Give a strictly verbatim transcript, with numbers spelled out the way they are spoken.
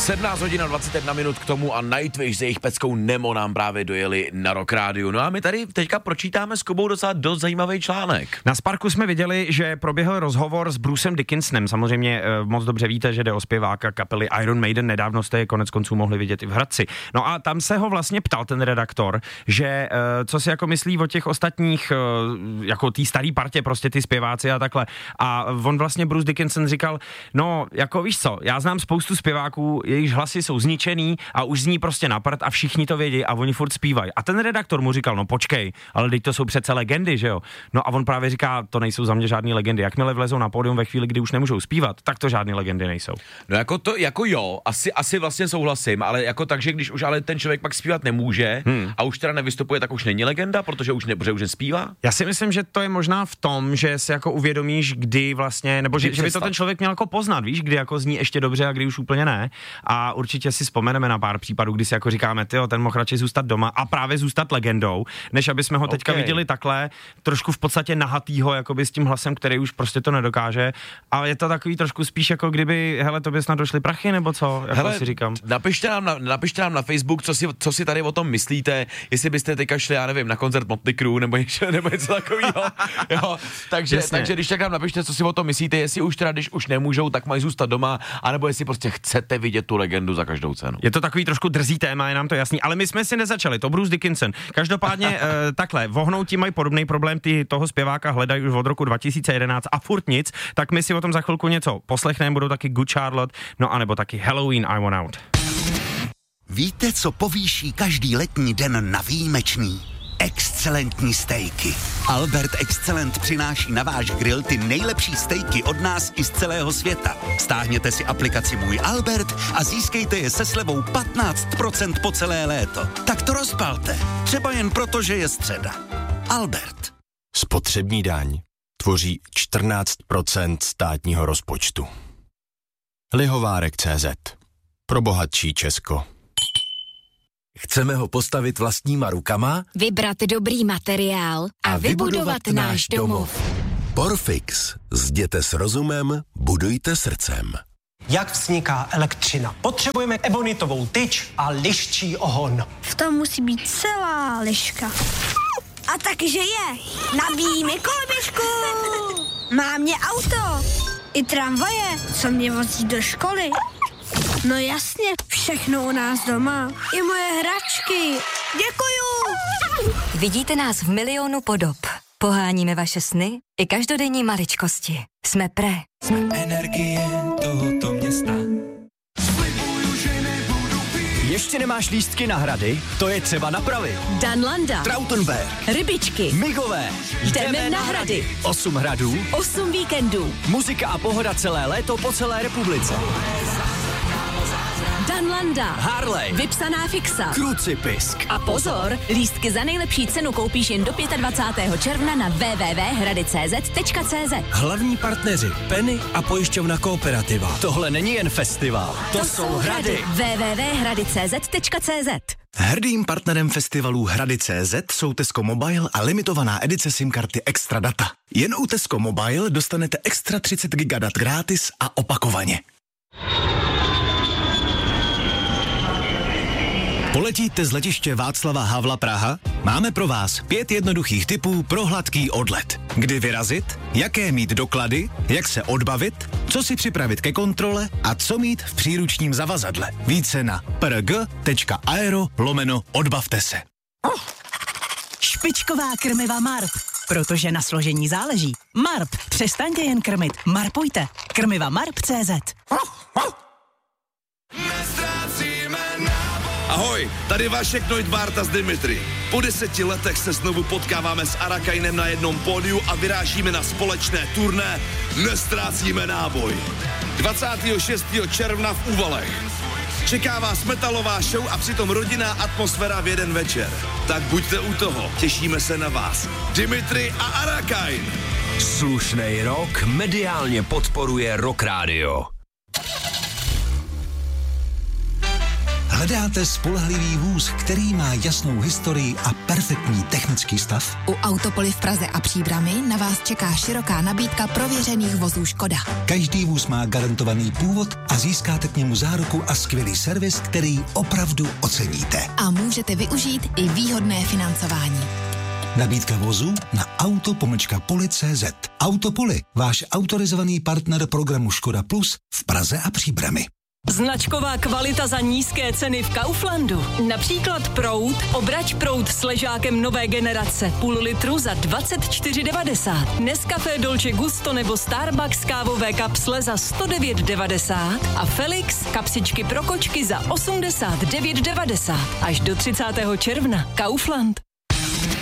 sedmnáct hodin a dvacet jedna minut k tomu a Nightwish s jejich peckou Nemo nám právě dojeli na Rock Rádiu. No a my tady teďka pročítáme s Kubou docela dost zajímavý článek. Na Sparku jsme viděli, že proběhl rozhovor s Brucem Dickinsonem. Samozřejmě eh, moc dobře víte, že jde o zpěváka kapely Iron Maiden. Nedávno jste je konec konců mohli vidět i v Hradci. No a tam se ho vlastně ptal ten redaktor, že eh, co si jako myslí o těch ostatních, eh, jako tý starý partě, prostě ty zpěváci a takhle. A on vlastně Bruce Dickinson říkal, no jako víš co, já znám spoustu zpěváků, jejichž hlasy jsou zničený a už zní prostě na prd a všichni to vědí a oni furt zpívají. A ten redaktor mu říkal, no počkej, ale teď to jsou přece legendy, že jo? No a on právě říká, to nejsou za mě žádný legendy. Jakmile vlezou na pódium ve chvíli, kdy už nemůžou zpívat, tak to žádný legendy nejsou. No jako to, jako jo, asi, asi vlastně souhlasím, ale jako tak, že když už ale ten člověk pak zpívat nemůže hmm. a už teda nevystupuje, tak už není legenda, protože už, ne, protože už nespívá? Já si myslím, že to je možná v tom, že si jako uvědomíš, kdy vlastně, nebo že, že by to ten člověk měl jako poznat, víš, kdy jako zní ještě dobře a kdy už úplně ne. A určitě si vzpomeneme na pár případů, kdy si jako říkáme, tyjo, ten mohl radši zůstat doma a právě zůstat legendou, než aby jsme ho teďka okay. viděli takhle, trošku v podstatě nahatýho, jakoby s tím hlasem, který už prostě to nedokáže. A je to takový trošku spíš jako kdyby, hele, tobě snad došly prachy, nebo co, jako hele, si říkám. Napište nám na, napište nám na Facebook, co si, co si tady o tom myslíte, jestli byste teďka šli, já nevím, na koncert Motley Crue, nebo něco, nebo něco takového. Jo, takže, takže když tak nám napište, co si o tom myslíte, jestli už teda, když už nemůžou, tak mají zůstat doma, anebo jestli prostě chcete vidět tu legendu za každou cenu. Je to takový trošku drzý téma, je nám to jasný, ale my jsme si nezačali, to Bruce Dickinson. Každopádně e, takhle, vohnouti mají podobný problém, ty toho zpěváka hledají už od roku dva tisíce jedenáct a furt nic, tak my si o tom za chvilku něco poslechneme, budou taky Good Charlotte, no anebo taky Halloween I Want Out. Víte, co povýší každý letní den na výjimečný? Excelentní stejky. Albert Excellent přináší na váš grill ty nejlepší stejky od nás i z celého světa. Stáhněte si aplikaci Můj Albert a získejte je se slevou patnáct procent po celé léto. Tak to rozpalte. Třeba jen proto, že je středa. Albert. Spotřební daň tvoří čtrnáct procent státního rozpočtu. Lihovárek tečka cé zet. Pro bohatší Česko. Chceme ho postavit vlastníma rukama? Vybrat dobrý materiál a, a vybudovat náš domov. Porfix. Zděte s rozumem, budujte srdcem. Jak vzniká elektřina? Potřebujeme ebonitovou tyč a liščí ohon. V tom musí být celá liška. A takže je. Nabíjíme koloběžku. Má mě auto. I tramvaje, co mě vozí do školy. No jasně, všechno u nás doma. I moje hračky. Děkuju. Vidíte nás v milionu podob. Poháníme vaše sny i každodenní maličkosti. Jsme Pre. Jsme energie tohoto města. Ještě nemáš lístky na hrady? To je třeba napravit. Danlanda, Trautenberg, Rybičky, Migové. Jdeme na hrady. Osm hradů, Osm víkendů. Muzika a pohoda celé léto po celé republice. Danlanda, Harley, vypsaná fixa, Krucipisk. A pozor, lístky za nejlepší cenu koupíš jen do dvacátého pátého června na w w w tečka hrady tečka cé zet tečka cé zet. Hlavní partneři Penny a pojišťovna Kooperativa. Tohle není jen festival, to, to jsou hrady. w w w tečka hrady tečka cé zet tečka cé zet. Hrdým partnerem festivalů Hrady tečka cé zet jsou Tesco Mobile a limitovaná edice SIM karty Extra Data. Jen u Tesco Mobile dostanete extra třicet gigadat gratis a opakovaně. Poletíte z letiště Václava Havla Praha? Máme pro vás pět jednoduchých tipů pro hladký odlet. Kdy vyrazit, jaké mít doklady, jak se odbavit, co si připravit ke kontrole a co mít v příručním zavazadle. Více na prg.aero lomeno odbavte se. Oh, špičková krmiva Marp, protože na složení záleží. Marp, přestaňte jen krmit, marpujte. Krmiva Marp tečka cé zet. Oh, oh. Ahoj, tady Vašek Neudvarta z Dimitri. Po deseti letech se znovu potkáváme s Arakainem na jednom pódiu a vyrážíme na společné turné Nestrácíme náboj. dvacátého šestého června v Úvalech. Čeká vás metalová show a přitom rodinná atmosféra v jeden večer. Tak buďte u toho, těšíme se na vás. Dimitri a Arakain. Slušnej rok mediálně podporuje Rock Radio. Hledáte spolehlivý vůz, který má jasnou historii a perfektní technický stav? U Autopoly v Praze a Příbrami na vás čeká široká nabídka prověřených vozů Škoda. Každý vůz má garantovaný původ a získáte k němu záruku a skvělý servis, který opravdu oceníte. A můžete využít i výhodné financování. Nabídka vozů na auto pomlčka poli tečka cé zet. Autopoly, váš autorizovaný partner programu Škoda Plus v Praze a Příbrami. Značková kvalita za nízké ceny v Kauflandu. Například proud, obrač proud s ležákem nové generace, půl litru za dvacet čtyři devadesát. Nescafé Dolce Gusto nebo Starbucks kávové kapsle za sto devět devadesát a Felix kapsičky pro kočky za osmdesát devět devadesát. Až do třicátého června. Kaufland.